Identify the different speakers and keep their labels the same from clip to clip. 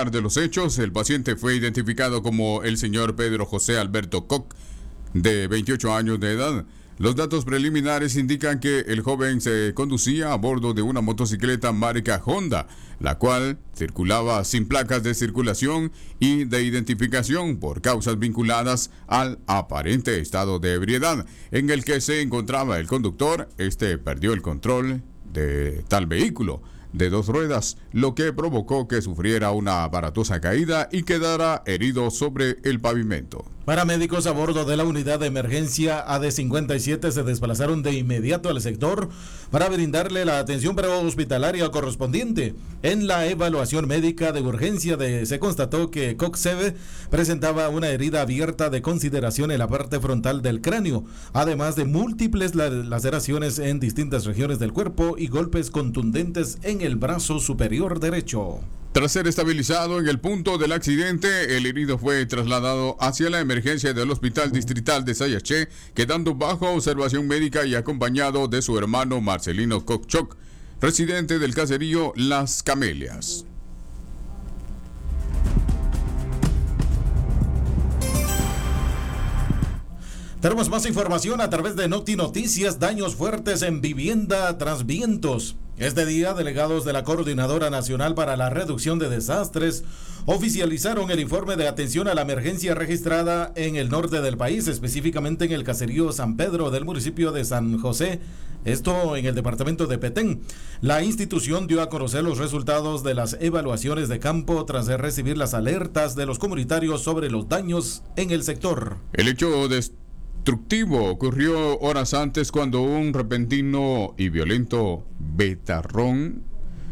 Speaker 1: lugar de los hechos. El paciente fue identificado como el señor Pedro José Alberto Koch, de 28 años de edad. Los datos preliminares indican que el joven se conducía a bordo de una motocicleta marca Honda, la cual circulaba sin placas de circulación y de identificación por causas vinculadas al aparente estado de ebriedad en el que se encontraba el conductor. Este perdió el control de tal vehículo de 2 ruedas, lo que provocó que sufriera una aparatosa caída y quedara herido sobre el pavimento.
Speaker 2: Paramédicos a bordo de la unidad de emergencia AD57 se desplazaron de inmediato al sector para brindarle la atención prehospitalaria correspondiente. En la evaluación médica de urgencia se constató que Koch presentaba una herida abierta de consideración en la parte frontal del cráneo, además de múltiples laceraciones en distintas regiones del cuerpo y golpes contundentes en el brazo superior derecho.
Speaker 1: Tras ser estabilizado en el punto del accidente, el herido fue trasladado hacia la emergencia del Hospital Distrital de Sayaché, quedando bajo observación médica y acompañado de su hermano Marcelino Koch, residente del caserío Las Camelias.
Speaker 2: Tenemos más información a través de Noti Noticias. Daños fuertes en vivienda tras vientos. Este día, delegados de la Coordinadora Nacional para la Reducción de Desastres oficializaron el informe de atención a la emergencia registrada en el norte del país, específicamente en el caserío San Pedro del municipio de San José, esto en el departamento de Petén. La institución dio a conocer los resultados de las evaluaciones de campo tras recibir las alertas de los comunitarios sobre los daños en el sector.
Speaker 1: El hecho destructivo ocurrió horas antes cuando un repentino y violento betarrón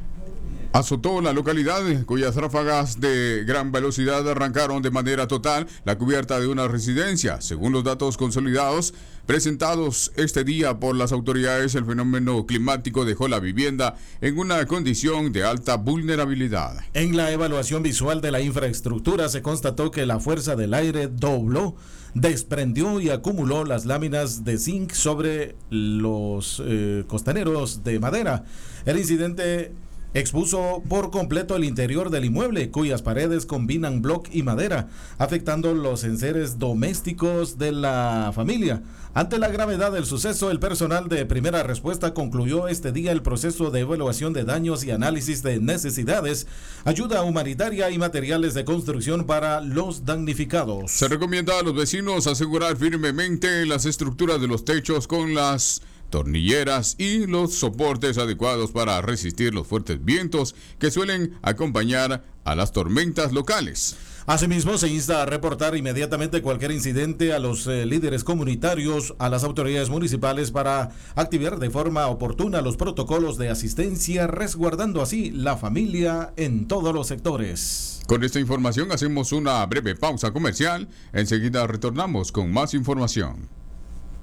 Speaker 1: azotó la localidad, cuyas ráfagas de gran velocidad arrancaron de manera total la cubierta de una residencia. Según los datos consolidados presentados este día por las autoridades, el fenómeno climático dejó la vivienda en una condición de alta vulnerabilidad.
Speaker 2: En la evaluación visual de la infraestructura se constató que la fuerza del aire dobló, desprendió y acumuló las láminas de zinc sobre los costaneros de madera. El incidente expuso por completo el interior del inmueble, cuyas paredes combinan bloc y madera, afectando los enseres domésticos de la familia. Ante la gravedad del suceso, el personal de primera respuesta concluyó este día el proceso de evaluación de daños y análisis de necesidades, ayuda humanitaria y materiales de construcción para los damnificados.
Speaker 1: Se recomienda a los vecinos asegurar firmemente las estructuras de los techos con las tornilleras y los soportes adecuados para resistir los fuertes vientos que suelen acompañar a las tormentas locales.
Speaker 2: Asimismo, se insta a reportar inmediatamente cualquier incidente a los líderes comunitarios, a las autoridades municipales para activar de forma oportuna los protocolos de asistencia, resguardando así la familia en todos los sectores.
Speaker 1: Con esta información hacemos una breve pausa comercial. Enseguida retornamos con más información.